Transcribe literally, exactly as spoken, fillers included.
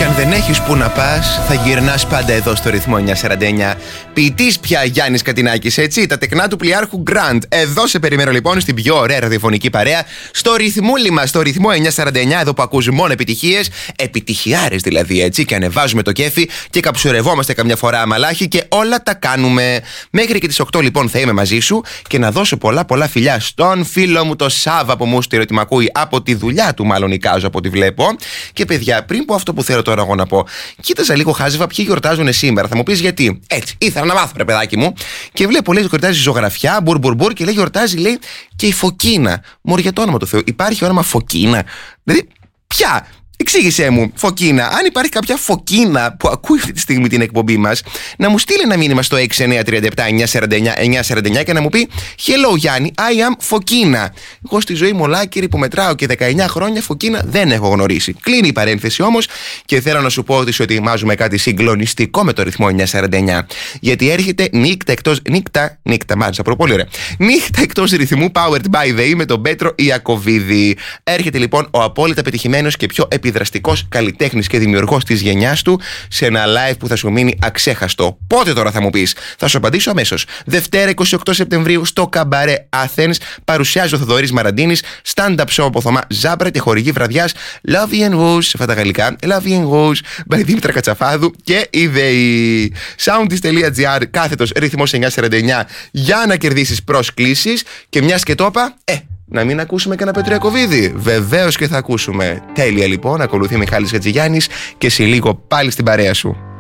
κι αν δεν έχεις που να πας, θα γυρνάς πάντα εδώ στο ρυθμό εννιακόσια σαράντα εννιά. Ποιητής πια Γιάννης Κατινάκης, έτσι. Τα τεκνά του πλοιάρχου Grand. Εδώ σε περιμένω λοιπόν στην πιο ωραία ραδιοφωνική παρέα. Στο ρυθμούλι μας, στο ρυθμό εννιακόσια σαράντα εννιά, εδώ που ακούς μόνο επιτυχίες. Επιτυχιάρες δηλαδή, έτσι. Και ανεβάζουμε το κέφι και καψουρευόμαστε καμιά φορά αμαλάχη και όλα τα κάνουμε. Μέχρι και τις οκτώ λοιπόν θα είμαι μαζί σου και να δώσω πολλά πολλά φιλιά στον φίλο μου το Σάβα που μου στείλει ότι μ' ακούει από τη δουλειά του, μάλλον εικάζω από ό,τι βλέπω. Και παιδιά, πριν πω αυτό που θέλω τώρα εγώ να πω, κοίταζα λίγο χάζευα ποιοι γιορτάζουν σήμερα. Θα μου πεις γιατί. Έτσι, ήθελα να μάθω, ρε παιδάκι μου. Και βλέπω, λέει, γιορτάζει ζωγραφιά, μπουρ, μπουρ, μπουρ, και λέει, γιορτάζει, λέει, και η Φωκίνα. Μωρέ, για το όνομα του Θεού, υπάρχει όνομα Φωκίνα? Δηλαδή, ποια? Εξήγησέ μου, Φωκίνα. Αν υπάρχει κάποια Φωκίνα που ακούει αυτή τη στιγμή την εκπομπή μας, να μου στείλει ένα μήνυμα στο έξι εννιά τρία επτά εννιακόσια σαράντα εννιά εννιακόσια σαράντα εννιά και να μου πει Hello Γιάννη, I am Φωκίνα. Εγώ στη ζωή μου ολάκυρη που μετράω και δεκαεννιά χρόνια Φωκίνα δεν έχω γνωρίσει. Κλείνει η παρένθεση όμως και θέλω να σου πω ότι σου ετοιμάζουμε κάτι συγκλονιστικό με το ρυθμό εννιακόσια σαράντα εννιά. Γιατί έρχεται νύχτα εκτός. Νύχτα, νύχτα, μάλιστα, προπολή ωραία. Νύχτα εκτός ρυθμού, powered by the E με τον Πέτρο Ιακωβίδη. Έρχεται λοιπόν ο απόλυτα πετυχημένος και πιο επιδραστικός καλλιτέχνης και δημιουργός της γενιάς του σε ένα live που θα σου μείνει αξέχαστο. Πότε τώρα θα μου πεις? Θα σου απαντήσω αμέσως. Δευτέρα εικοστή ογδόη Σεπτεμβρίου στο Καμπαρέ Athens παρουσιάζει ο Θοδωρής Μαραντίνης, stand-up show από Θωμά Ζάμπρα και χορηγή βραδιάς Love and Rose, αυτά τα γαλλικά, Love and Rose, by Δήμητρα Κατσαφάδου και η ΔΕΗ. Soundist.gr κάθετος ρυθμός εννιακόσια σαράντα εννιά για να κερδίσεις προσκλήσεις και μιας και το είπα, ε, να μην ακούσουμε και ένα Πέτρο Ιακωβίδη? Βεβαίως και θα ακούσουμε. Τέλεια λοιπόν, ακολουθεί Μιχάλης Χατζηγιάννης και σε λίγο πάλι στην παρέα σου.